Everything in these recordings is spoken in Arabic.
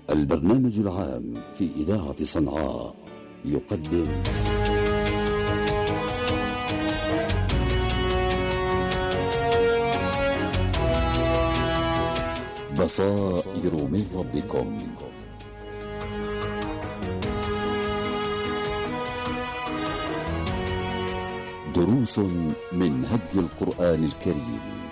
البرنامج العام في إذاعة صنعاء يقدم بصائر من ربكم. دروس من هدي القرآن الكريم.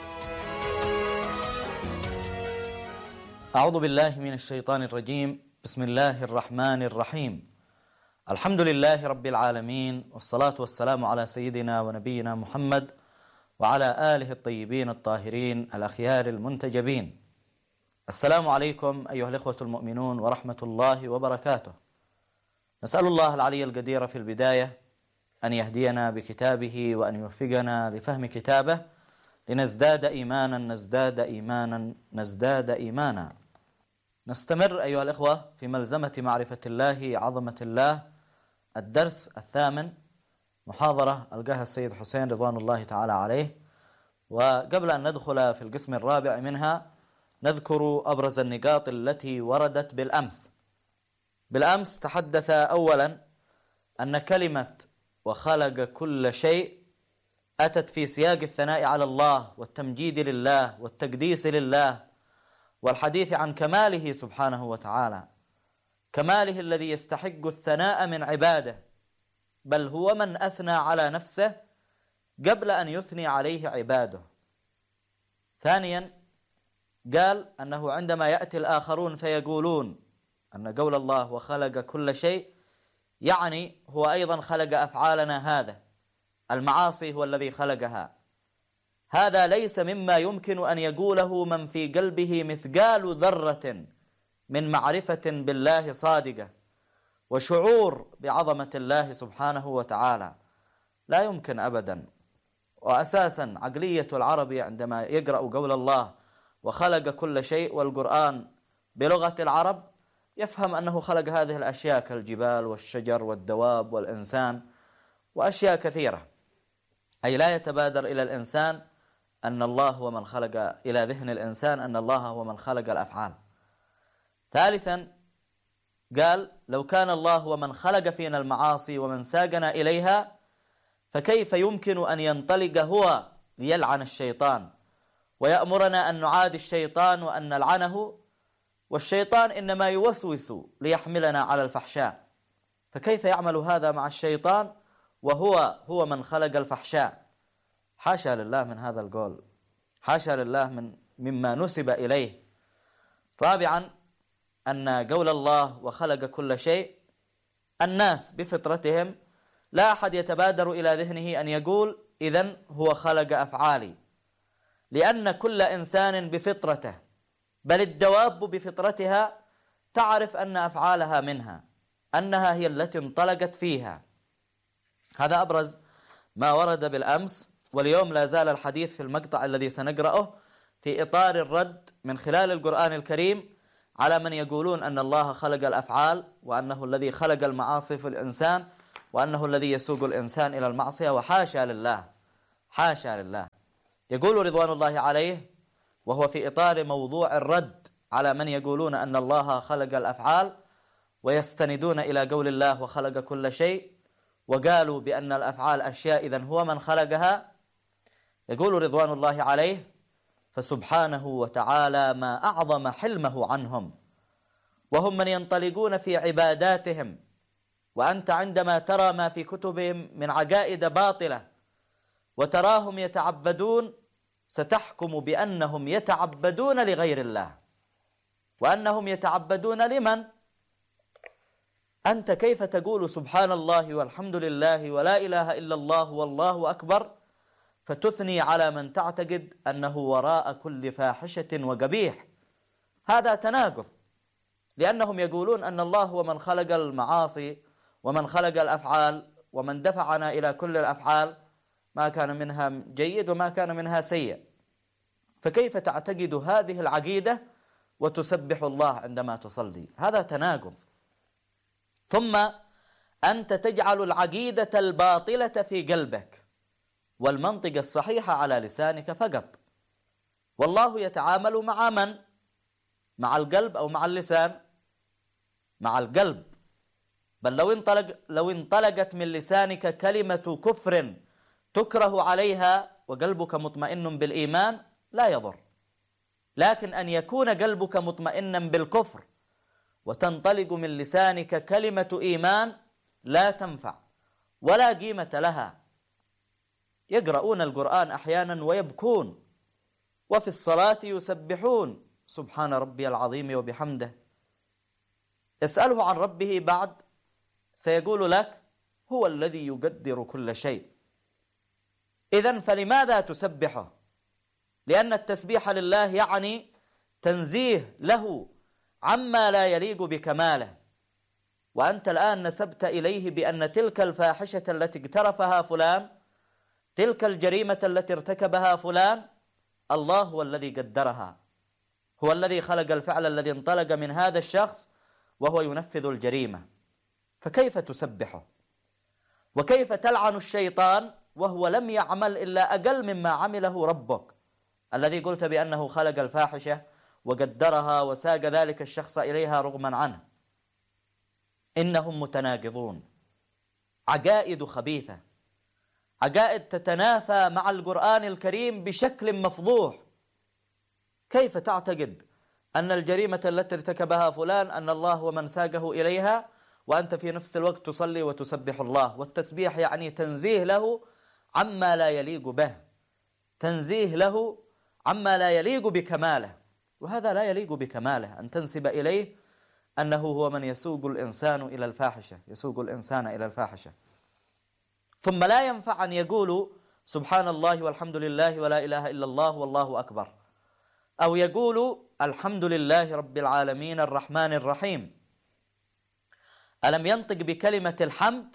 أعوذ بالله من الشيطان الرجيم. بسم الله الرحمن الرحيم. الحمد لله رب العالمين، والصلاة والسلام على سيدنا ونبينا محمد وعلى آله الطيبين الطاهرين الأخيار المنتجبين. السلام عليكم أيها الإخوة المؤمنون ورحمة الله وبركاته. نسأل الله العلي القدير في البداية أن يهدينا بكتابه وأن يوفقنا لفهم كتابه لنزداد إيمانا نزداد إيمانا. نستمر أيها الإخوة في ملزمة معرفة الله عظمة الله، الدرس الثامن، محاضرة ألقاها السيد حسين رضوان الله تعالى عليه. وقبل أن ندخل في القسم الرابع منها نذكر أبرز النقاط التي وردت بالأمس تحدث أولا أن كلمة وخلق كل شيء أتت في سياق الثناء على الله والتمجيد لله والتقديس لله والحديث عن كماله سبحانه وتعالى، كماله الذي يستحق الثناء من عباده، بل هو من أثنى على نفسه قبل أن يثني عليه عباده. ثانيا قال أنه عندما يأتي الآخرون فيقولون أن قول الله وخلق كل شيء يعني هو أيضا خلق أفعالنا، هذا المعاصي هو الذي خلقها. هذا ليس مما يمكن أن يقوله من في قلبه مثقال ذرة من معرفة بالله صادقة وشعور بعظمة الله سبحانه وتعالى، لا يمكن أبدا. وأساسا عقلية العربي عندما يقرأ قول الله وخلق كل شيء والقرآن بلغة العرب يفهم أنه خلق هذه الأشياء كالجبال والشجر والدواب والإنسان وأشياء كثيرة، أي لا يتبادر إلى الإنسان أن الله هو من خلق، إلى ذهن الإنسان أن الله هو من خلق الأفعال. ثالثا قال لو كان الله هو من خلق فينا المعاصي ومن ساقنا إليها فكيف يمكن أن ينطلق هو ليلعن الشيطان ويأمرنا أن نعادي الشيطان وأن نلعنه، والشيطان إنما يوسوس ليحملنا على الفحشاء، فكيف يعمل هذا مع الشيطان وهو من خلق الفحشاء؟ حاشا لله من هذا القول، حاشا لله مما نسب إليه. رابعا أن قول الله وخلق كل شيء، الناس بفطرتهم لا أحد يتبادر إلى ذهنه أن يقول إذن هو خلق أفعالي، لأن كل إنسان بفطرته، بل الدواب بفطرتها تعرف أن أفعالها منها، أنها هي التي انطلقت فيها. هذا أبرز ما ورد بالأمس، واليوم لا زال الحديث في المقطع الذي سنقرأه في إطار الرد من خلال القرآن الكريم على من يقولون أن الله خلق الأفعال وأنه الذي خلق المعاصي في الإنسان وأنه الذي يسوق الإنسان إلى المعصية، وحاشا لله، حاشا لله. يقول رضوان الله عليه وهو في إطار موضوع الرد على من يقولون أن الله خلق الأفعال ويستندون إلى قول الله وخلق كل شيء وقالوا بأن الأفعال أشياء إذن هو من خلقها. يقول رضوان الله عليه فسبحانه وتعالى ما أعظم حلمه عنهم، وهم من ينطلقون في عباداتهم، وأنت عندما ترى ما في كتبهم من عقائد باطلة وتراهم يتعبدون ستحكم بأنهم يتعبدون لغير الله، وأنهم يتعبدون لمن؟ أنت كيف تقول سبحان الله والحمد لله ولا إله إلا الله والله أكبر فتثني على من تعتقد أنه وراء كل فاحشة وقبيح؟ هذا تناقض، لأنهم يقولون أن الله هو من خلق المعاصي ومن خلق الأفعال ومن دفعنا إلى كل الأفعال، ما كان منها جيد وما كان منها سيء، فكيف تعتقد هذه العقيدة وتسبح الله عندما تصلي؟ هذا تناقض. ثم أنت تجعل العقيدة الباطلة في قلبك والمنطق الصحيح على لسانك فقط، والله يتعامل مع من؟ مع القلب أو مع اللسان؟ مع القلب. بل لو انطلقت من لسانك كلمة كفر تكره عليها وقلبك مطمئن بالإيمان لا يضر، لكن أن يكون قلبك مطمئنا بالكفر وتنطلق من لسانك كلمة إيمان لا تنفع ولا قيمة لها. يقرؤون القرآن أحيانا ويبكون، وفي الصلاة يسبحون سبحان ربي العظيم وبحمده. اسأله عن ربه بعد سيقول لك هو الذي يقدر كل شيء. إذن فلماذا تسبحه؟ لأن التسبيح لله يعني تنزيه له عما لا يليق بكماله. وأنت الآن نسبت إليه بأن تلك الفاحشة التي اقترفها فلان، تلك الجريمة التي ارتكبها فلان، الله هو الذي قدرها، هو الذي خلق الفعل الذي انطلق من هذا الشخص وهو ينفذ الجريمة. فكيف تسبحه؟ وكيف تلعن الشيطان وهو لم يعمل إلا أقل مما عمله ربك الذي قلت بأنه خلق الفاحشة وقدرها وساق ذلك الشخص إليها رغما عنه؟ إنهم متناقضون، عقائد خبيثة، عقائد تتنافى مع القرآن الكريم بشكل مفضوح. كيف تعتقد أن الجريمة التي ارتكبها فلان أن الله هو من ساقه إليها وأنت في نفس الوقت تصلي وتسبح الله؟ والتسبيح يعني تنزيه له عما لا يليق به، تنزيه له عما لا يليق بكماله، وهذا لا يليق بكماله أن تنسب إليه أنه هو من يسوق الإنسان إلى الفاحشة، يسوق الإنسان إلى الفاحشة. ثم لا ينفع أن يقولوا سبحان الله والحمد لله ولا إله إلا الله والله أكبر، أو يقولوا الحمد لله رب العالمين الرحمن الرحيم. ألم ينطق بكلمة الحمد؟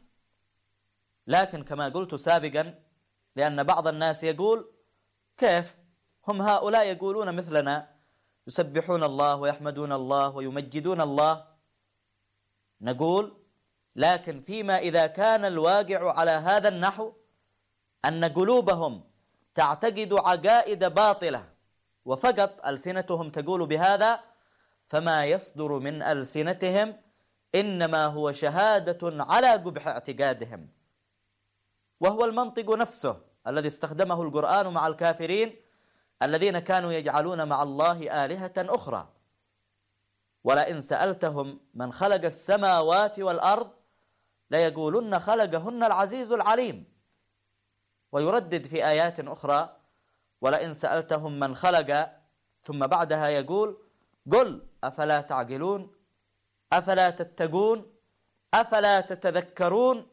لكن كما قلت سابقا، لأن بعض الناس يقول كيف هم هؤلاء يقولون مثلنا يسبحون الله ويحمدون الله ويمجدون الله؟ نقول لكن فيما إذا كان الواقع على هذا النحو أن قلوبهم تعتقد عقائد باطلة وفقط ألسنتهم تقول بهذا، فما يصدر من ألسنتهم إنما هو شهادة على قبح اعتقادهم، وهو المنطق نفسه الذي استخدمه القرآن مع الكافرين الذين كانوا يجعلون مع الله آلهة أخرى. ولئن سألتهم من خلق السماوات والأرض ليقولن خلقهن العزيز العليم. ويردد في آيات أخرى ولئن سألتهم من خلق، ثم بعدها يقول قل أفلا تعقلون أفلا تتقون أفلا تتذكرون.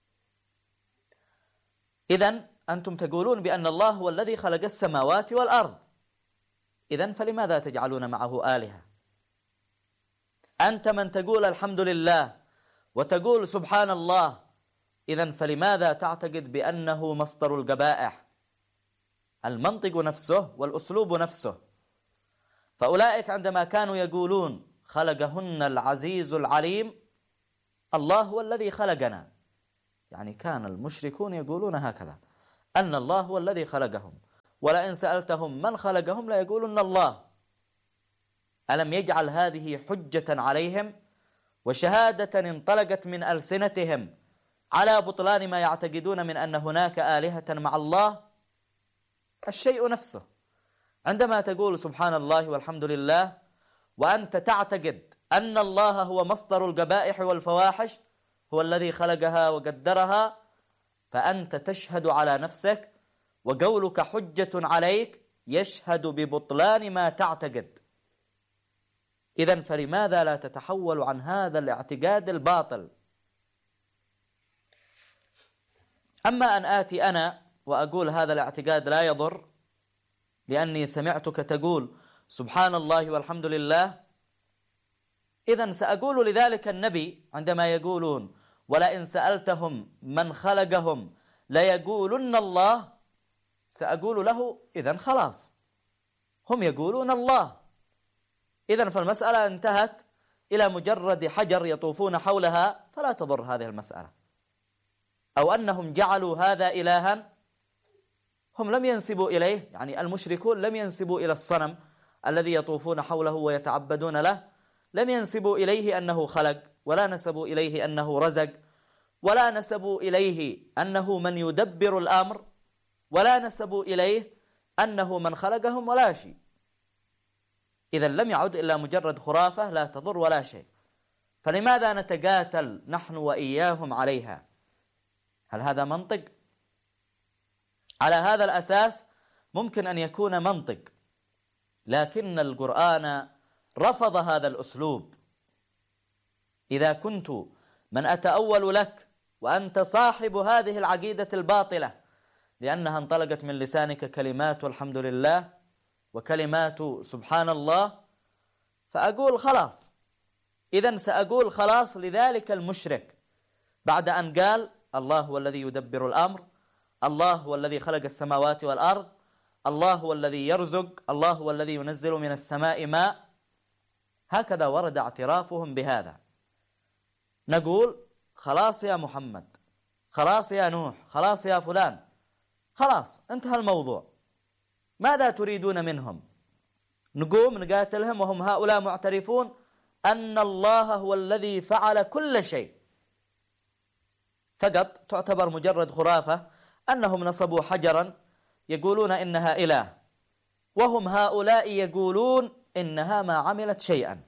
إذن أنتم تقولون بأن الله هو الذي خلق السماوات والأرض، إذن فلماذا تجعلون معه آلهة؟ أنت من تقول الحمد لله وتقول سبحان الله، إذن فلماذا تعتقد بأنه مصدر القبائح؟ المنطق نفسه والأسلوب نفسه. فأولئك عندما كانوا يقولون خلقهن العزيز العليم، الله هو الذي خلقنا، يعني كان المشركون يقولون هكذا أن الله هو الذي خلقهم. ولئن سألتهم من خلقهم ليقولن الله. ألم يجعل هذه حجة عليهم وشهادة انطلقت من ألسنتهم على بطلان ما يعتقدون من أن هناك آلهة مع الله؟ الشيء نفسه عندما تقول سبحان الله والحمد لله وأنت تعتقد أن الله هو مصدر القبائح والفواحش، هو الذي خلقها وقدرها، فأنت تشهد على نفسك وقولك حجة عليك يشهد ببطلان ما تعتقد. إذن فلماذا لا تتحول عن هذا الاعتقاد الباطل؟ أما أن آتي أنا وأقول هذا الاعتقاد لا يضر لأني سمعتك تقول سبحان الله والحمد لله، إذن سأقول لذلك النبي عندما يقولون ولئن سألتهم من خلقهم ليقولن الله، سأقول له إذن خلاص هم يقولون الله، إذن فالمسألة انتهت إلى مجرد حجر يطوفون حولها، فلا تضر هذه المسألة. أو أنهم جعلوا هذا إلها، هم لم ينسبوا إليه، يعني المشركون لم ينسبوا إلى الصنم الذي يطوفون حوله ويتعبدون له، لم ينسبوا إليه أنه خلق، ولا نسبوا إليه أنه رزق، ولا نسبوا إليه أنه من يدبر الأمر، ولا نسبوا إليه أنه من خلقهم ولا شيء. إذا لم يعد إلا مجرد خرافة لا تضر ولا شيء. فلماذا نتقاتل نحن وإياهم عليها؟ هل هذا منطق؟ على هذا الأساس ممكن أن يكون منطق، لكن القرآن رفض هذا الأسلوب. إذا كنت من أتأول لك وأنت صاحب هذه العقيدة الباطلة، لأنها انطلقت من لسانك كلمات والحمد لله وكلمات سبحان الله، فأقول خلاص، إذن سأقول خلاص لذلك المشرك بعد أن قال الله هو الذي يدبر الأمر، الله هو الذي خلق السماوات والأرض، الله هو الذي يرزق، الله هو الذي ينزل من السماء ماء. هكذا ورد اعترافهم بهذا. نقول خلاص يا محمد، خلاص يا نوح، خلاص يا فلان، خلاص انتهى الموضوع، ماذا تريدون منهم؟ نقوم نقاتلهم وهم هؤلاء معترفون أن الله هو الذي فعل كل شيء. فقط تعتبر مجرد خرافة أنهم نصبوا حجرا يقولون إنها إله، وهم هؤلاء يقولون إنها ما عملت شيئا.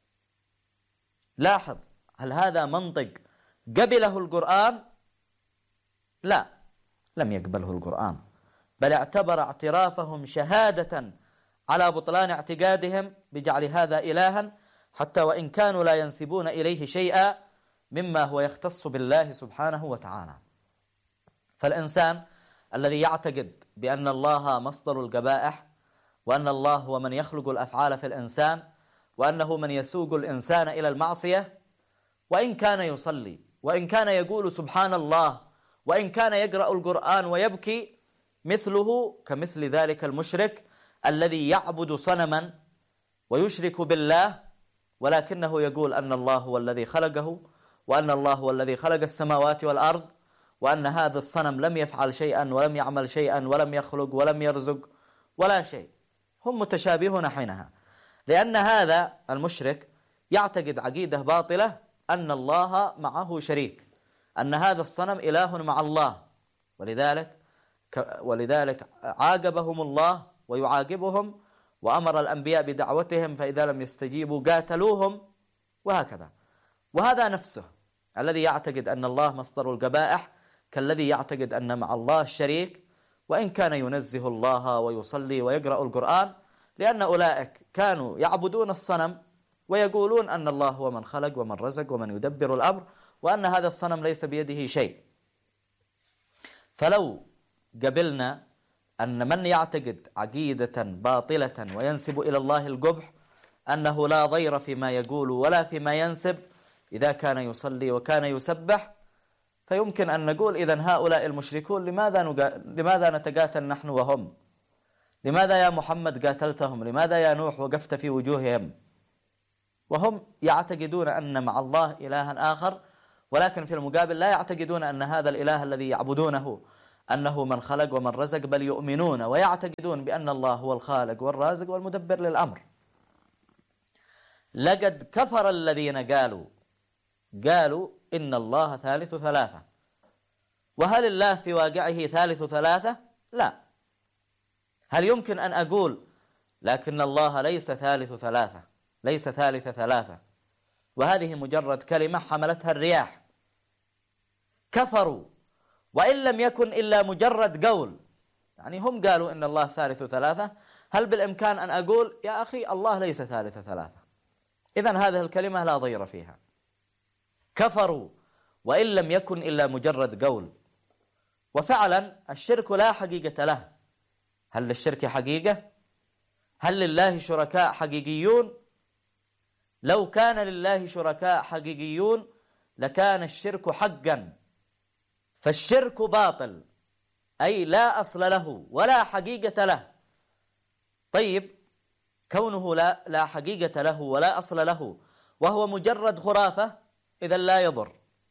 لاحظ، هل هذا منطق قبله القرآن؟ لا، لم يقبله القرآن، بل اعتبر اعترافهم شهادة على بطلان اعتقادهم بجعل هذا إلها، حتى وإن كانوا لا ينسبون إليه شيئا مما هو يختص بالله سبحانه وتعالى. فالإنسان الذي يعتقد بأن الله مصدر القبائح، وأن الله هو من يخلق الأفعال في الإنسان، وأنه من يسوق الإنسان إلى المعصية، وإن كان يصلي، وإن كان يقول سبحان الله، وإن كان يقرأ القرآن ويبكي، مثله كمثل ذلك المشرك الذي يعبد صنما ويشرك بالله، ولكنه يقول أن الله هو الذي خلقه، وأن الله هو الذي خلق السماوات والأرض، وأن هذا الصنم لم يفعل شيئا ولم يعمل شيئا ولم يخلق ولم يرزق ولا شيء. هم متشابهون حينها، لأن هذا المشرك يعتقد عقيدة باطلة أن الله معه شريك، أن هذا الصنم إله مع الله، ولذلك عاقبهم الله ويعاقبهم، وأمر الأنبياء بدعوتهم، فإذا لم يستجيبوا قاتلوهم، وهكذا. وهذا نفسه الذي يعتقد أن الله مصدر القبائح كالذي يعتقد أن مع الله الشريك، وإن كان ينزه الله ويصلي ويقرأ القرآن، لأن أولئك كانوا يعبدون الصنم ويقولون أن الله هو من خلق ومن رزق ومن يدبر الأمر، وأن هذا الصنم ليس بيده شيء. فلو قبلنا أن من يعتقد عقيدة باطلة وينسب إلى الله القبح أنه لا ضير فيما يقول ولا فيما ينسب إذا كان يصلي وكان يسبح، فيمكن أن نقول إذن هؤلاء المشركون لماذا نتقاتل نحن وهم؟ لماذا يا محمد قاتلتهم؟ لماذا يا نوح وقفت في وجوههم؟ وهم يعتقدون أن مع الله إلها آخر، ولكن في المقابل لا يعتقدون أن هذا الإله الذي يعبدونه أنه من خلق ومن رزق، بل يؤمنون ويعتقدون بأن الله هو الخالق والرازق والمدبر للأمر. لقد كفر الذين قالوا إن الله ثالث ثلاثة. وهل الله في واقعه ثالث ثلاثة؟ لا. هل يمكن أن أقول لكن الله ليس ثالث ثلاثة، ليس ثالث ثلاثة، وهذه مجرد كلمة حملتها الرياح؟ كفروا، وإن لم يكن إلا مجرد قول، يعني هم قالوا إن الله ثالث ثلاثة، هل بالإمكان أن أقول يا أخي الله ليس ثالث ثلاثة؟ إذن هذه الكلمة لا ضير فيها. كفروا وإن لم يكن إلا مجرد قول. وفعلا الشرك لا حقيقة له. هل للشرك حقيقة؟ هل لله شركاء حقيقيون؟ لو كان لله شركاء حقيقيون لكان الشرك حقا، فالشرك باطل، أي لا أصل له ولا حقيقة له. طيب، كونه لا حقيقة له ولا أصل له وهو مجرد خرافة، إذا لا يضر،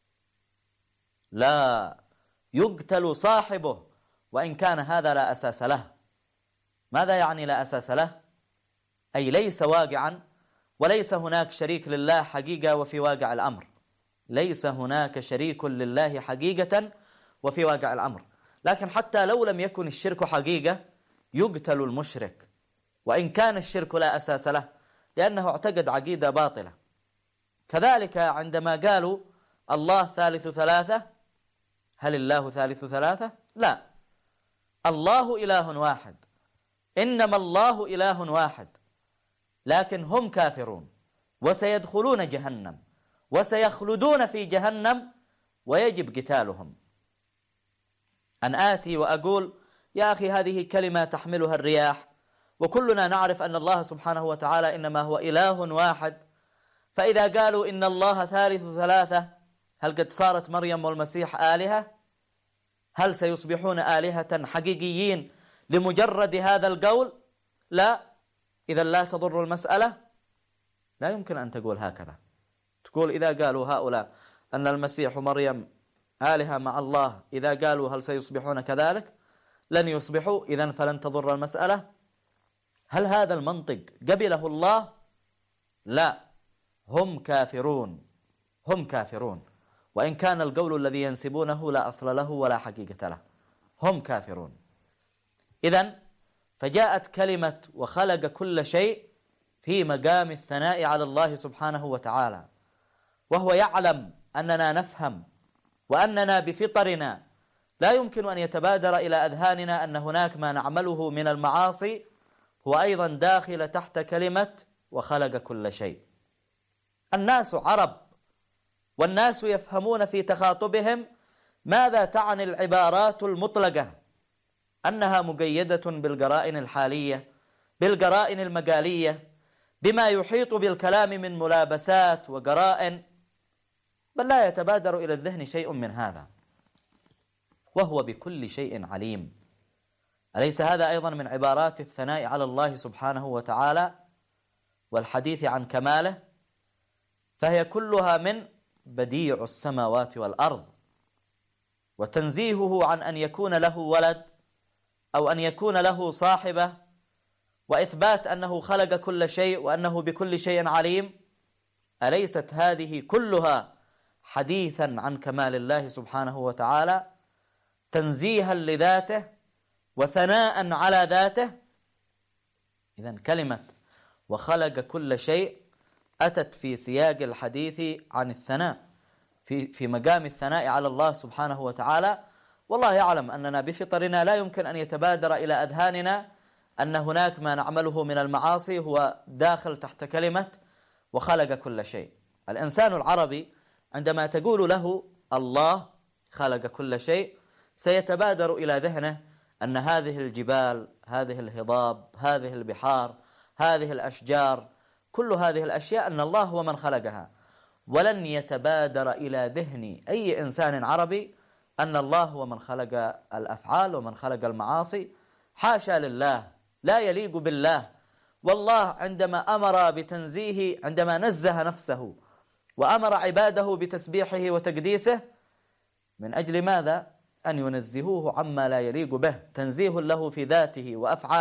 لا يقتل صاحبه وإن كان هذا لا أساس له. ماذا يعني لا أساس له؟ أي ليس واقعا وليس هناك شريك لله حقيقة وفي واقع الأمر. ليس هناك شريك لله حقيقة وفي واقع الأمر. لكن حتى لو لم يكن الشرك حقيقة يقتل المشرك، وإن كان الشرك لا أساس له، لأنه اعتقد عقيدة باطلة. كذلك عندما قالوا الله ثالث ثلاثة، هل الله ثالث ثلاثة؟ لا، الله إله واحد، إنما الله إله واحد، لكن هم كافرون وسيدخلون جهنم وسيخلدون في جهنم ويجب قتالهم. أن آتي وأقول يا أخي هذه كلمة تحملها الرياح، وكلنا نعرف أن الله سبحانه وتعالى إنما هو إله واحد، فإذا قالوا إن الله ثالث ثلاثة، هل قد صارت مريم والمسيح آلهة؟ هل سيصبحون آلهة حقيقيين لمجرد هذا القول؟ لا. إذا لا تضر المسألة. لا يمكن أن تقول هكذا، تقول إذا قالوا هؤلاء أن المسيح ومريم آلهة مع الله، إذا قالوا هل سيصبحون كذلك؟ لن يصبحوا، إذن فلن تضر المسألة. هل هذا المنطق قبله الله؟ لا، هم كافرون، هم كافرون، وإن كان القول الذي ينسبونه لا أصل له ولا حقيقة له، هم كافرون. إذن فجاءت كلمة وخلق كل شيء في مقام الثناء على الله سبحانه وتعالى، وهو يعلم أننا نفهم وأننا بفطرنا لا يمكن أن يتبادر إلى أذهاننا أن هناك ما نعمله من المعاصي هو أيضا داخل تحت كلمة وخلق كل شيء. الناس عرب، والناس يفهمون في تخاطبهم ماذا تعني العبارات المطلقة، أنها مقيدة بالقرائن الحالية، بالقرائن المقالية، بما يحيط بالكلام من ملابسات وقرائن، بل لا يتبادر إلى الذهن شيء من هذا، وهو بكل شيء عليم. أليس هذا أيضا من عبارات الثناء على الله سبحانه وتعالى والحديث عن كماله؟ فهي كلها من بديع السماوات والأرض، وتنزيهه عن أن يكون له ولد أو أن يكون له صاحبة، وإثبات أنه خلق كل شيء وأنه بكل شيء عليم. أليست هذه كلها حديثا عن كمال الله سبحانه وتعالى، تنزيها لذاته وثناء على ذاته؟ إذن كلمة وخلق كل شيء أتت في سياق الحديث عن الثناء، في مقام الثناء على الله سبحانه وتعالى. والله يعلم أننا بفطرنا لا يمكن أن يتبادر إلى أذهاننا أن هناك ما نعمله من المعاصي هو داخل تحت كلمة وخلق كل شيء. الإنسان العربي عندما تقول له الله خلق كل شيء سيتبادر إلى ذهنه أن هذه الجبال، هذه الهضاب، هذه البحار، هذه الأشجار، كل هذه الأشياء أن الله هو من خلقها. ولن يتبادر إلى ذهن أي إنسان عربي أن الله هو من خلق الأفعال ومن خلق المعاصي. حاشا لله، لا يليق بالله. والله عندما أمر بتنزيه، عندما نزه نفسه وأمر عباده بتسبيحه وتقديسه، من أجل ماذا؟ أن ينزهوه عما لا يليق به، تنزيه له في ذاته وأفعاله.